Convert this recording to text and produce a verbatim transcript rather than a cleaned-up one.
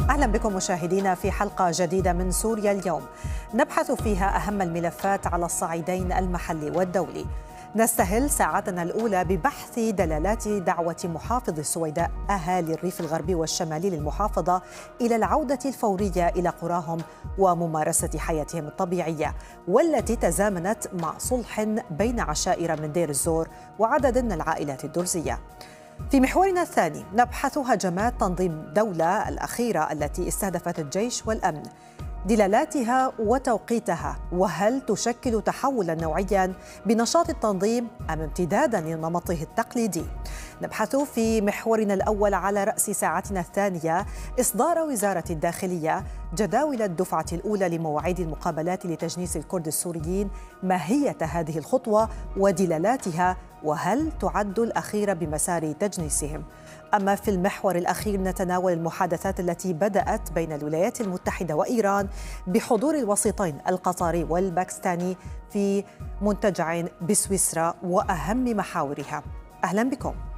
أهلا بكم مشاهدينا في حلقة جديدة من سوريا اليوم، نبحث فيها أهم الملفات على الصعيدين المحلي والدولي. نستهل ساعتنا الأولى ببحث دلالات دعوة محافظ السويداء أهالي الريف الغربي والشمالي للمحافظة إلى العودة الفورية إلى قراهم وممارسة حياتهم الطبيعية، والتي تزامنت مع صلح بين عشائر من دير الزور وعدد من العائلات الدرزية. في محورنا الثاني نبحث هجمات تنظيم دولة الأخيرة التي استهدفت الجيش والأمن، دلالاتها وتوقيتها، وهل تشكل تحولا نوعيا بنشاط التنظيم أم امتدادا لنمطه التقليدي؟ نبحث في محورنا الأول على رأس ساعتنا الثانية إصدار وزارة الداخلية جداول الدفعة الأولى لمواعيد المقابلات لتجنيس الكرد السوريين، ماهية هذه الخطوة ودلالاتها، وهل تعد الأخيرة بمسار تجنيسهم؟ أما في المحور الأخير نتناول المحادثات التي بدأت بين الولايات المتحدة وإيران بحضور الوسيطين القطري والباكستاني في منتجع بسويسرا وأهم محاورها. أهلا بكم.